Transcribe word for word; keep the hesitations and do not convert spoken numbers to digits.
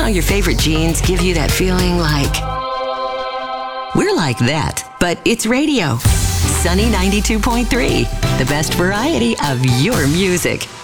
how your favorite jeans give you that feeling like... We're like that, but it's radio. Sunny ninety-two point three, the best variety of your music.